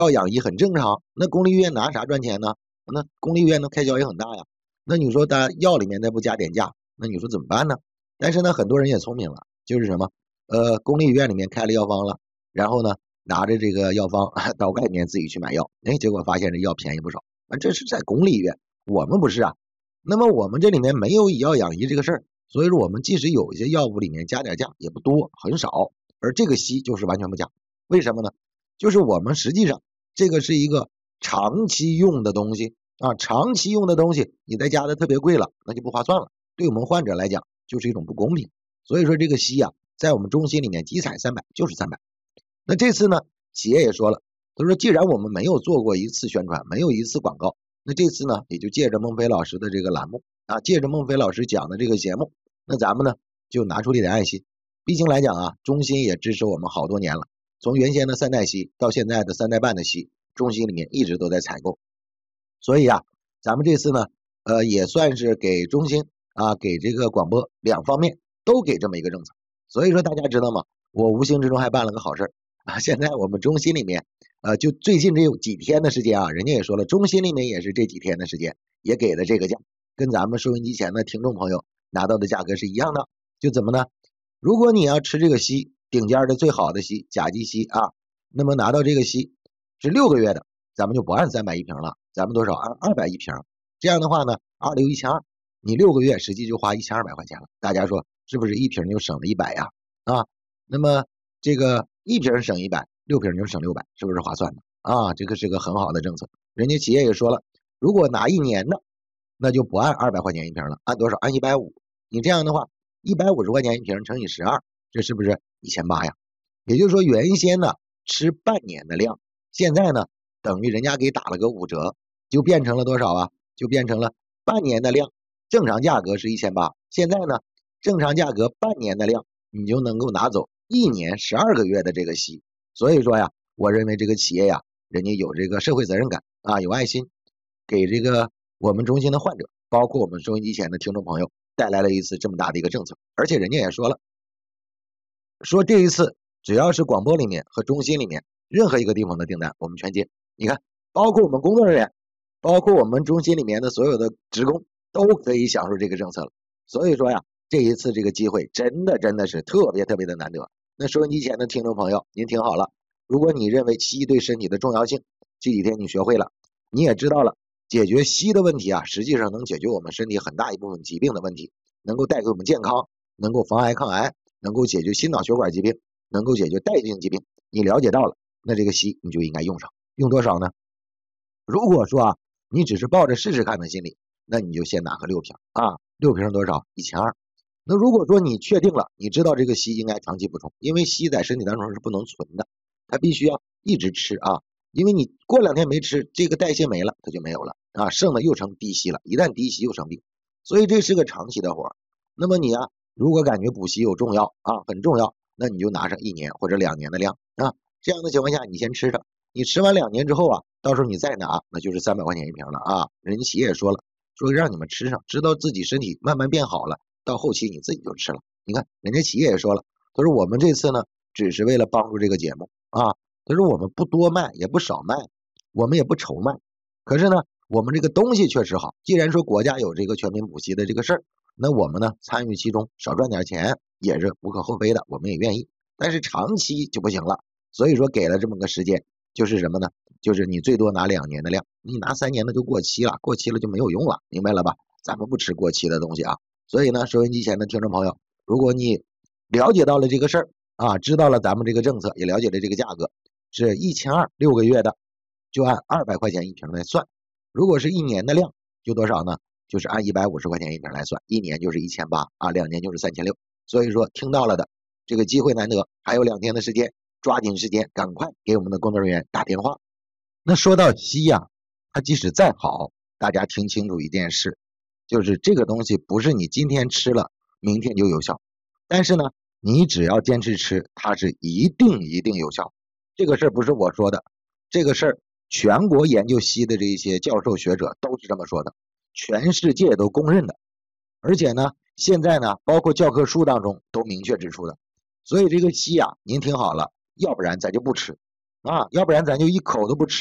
养医很正常。那公立医院拿啥赚钱呢？那公立医院的开销也很大呀。那你说它药里面再不加点价，那你说怎么办呢？但是呢，很多人也聪明了，就是什么，公立医院里面开了药方了，然后呢，拿着这个药方到外面自己去买药，哎，结果发现这药便宜不少啊。这是在公立医院，我们不是啊。那么我们这里面没有以药养医这个事儿，所以说我们即使有一些药物里面加点价也不多，很少。而这个硒就是完全不加，为什么呢？就是我们实际上这个是一个长期用的东西啊，长期用的东西你再加的特别贵了，那就不划算了，对我们患者来讲就是一种不公平。所以说这个硒啊，在我们中心里面集采300就是300。那这次呢，企业也说了，他说既然我们没有做过一次宣传，没有一次广告，那这次呢，也就借着孟非老师的这个栏目啊，借着孟非老师讲的这个节目，那咱们呢就拿出这点爱心。毕竟来讲啊，中心也支持我们好多年了，从原先的3代硒到现在的3代半的硒，中心里面一直都在采购。所以啊，咱们这次呢，也算是给中心啊，给这个广播两方面都给这么一个政策。所以说大家知道吗？我无形之中还办了个好事啊！现在我们中心里面，就最近这几天的时间啊，人家也说了，中心里面也是这几天的时间，也给的这个价，跟咱们收音机前的听众朋友拿到的价格是一样的。就怎么呢？如果你要吃这个硒，顶尖的最好的硒，甲基硒啊，那么拿到这个硒是6个月的，咱们就不按300一瓶了，咱们多少按200一瓶。这样的话呢，2612，你6个月实际就花1200块钱了。大家说是不是一瓶就省了100呀？啊，那么这个一瓶省100，6瓶就省600，是不是划算的啊？这个是个很好的政策。人家企业也说了，如果拿1年的，那就不按200块钱一瓶了，按多少？按150。你这样的话，150块钱一瓶乘以12，这是不是1800呀？也就是说，原先呢吃半年的量，现在呢等于人家给打了个5折，就变成了多少啊？就变成了半年的量，正常价格是1800，现在呢正常价格半年的量，你就能够拿走1年12个月的这个硒。所以说呀，我认为这个企业呀，人家有这个社会责任感啊，有爱心，给这个我们中心的患者，包括我们收音机前的听众朋友，带来了一次这么大的一个政策。而且人家也说了，说这一次只要是广播里面和中心里面任何一个地方的订单，我们全接。你看，包括我们工作人员，包括我们中心里面的所有的职工，都可以享受这个政策了。所以说呀，这一次这个机会真的是特别的难得。那收音机前的听众朋友，您听好了，如果你认为硒对身体的重要性，这几天你学会了，你也知道了，解决硒的问题啊，实际上能解决我们身体很大一部分疾病的问题，能够带给我们健康，能够防癌抗癌，能够解决心脑血管疾病，能够解决代谢性疾病。你了解到了，那这个硒你就应该用上。用多少呢？如果说啊，你只是抱着试试看的心理，那你就先拿个6瓶啊，6瓶多少？1200。那如果说你确定了，你知道这个硒应该长期补充，因为硒在身体当中是不能存的，它必须要一直吃啊，因为你过2天没吃，这个代谢没了，它就没有了啊，剩的又成低硒了，一旦低硒又生病，所以这是个长期的活。那么你啊，如果感觉补硒有重要啊，很重要，那你就拿上1年或者2年的量啊，这样的情况下你先吃着，你吃完2年之后啊，到时候你再拿，那就是300块钱一瓶了啊。人家企业也说了，说让你们吃上，直到自己身体慢慢变好了，到后期你自己就吃了。你看人家企业也说了，他说我们这次呢只是为了帮助这个节目啊，他说我们不多卖也不少卖，我们也不愁卖，可是呢我们这个东西确实好，既然说国家有这个全民补硒的这个事儿，那我们呢参与其中少赚点钱也是无可厚非的，我们也愿意，但是长期就不行了。所以说给了这么个时间，就是什么呢？就是你最多拿2年的量，你拿3年的就过期了，过期了就没有用了，明白了吧？咱们不吃过期的东西啊。所以呢，收音机前的听众朋友，如果你了解到了这个事儿啊，知道了咱们这个政策，也了解了这个价格，是1200，6个月的，就按200块钱一瓶来算。如果是1年的量，就多少呢？就是按150块钱一瓶来算，1年就是1800啊，2年就是3600。所以说听到了的，这个机会难得，还有2天的时间，抓紧时间，赶快给我们的工作人员打电话。那说到硒呀，它即使再好，大家听清楚一件事，就是这个东西不是你今天吃了，明天就有效。但是呢，你只要坚持吃，它是一定有效。这个事儿不是我说的，这个事儿全国研究硒的这些教授学者都是这么说的，全世界都公认的。而且呢，现在呢，包括教科书当中都明确指出的。所以这个硒啊，您听好了，要不然咱就不吃。 啊，要不然咱就一口都不吃。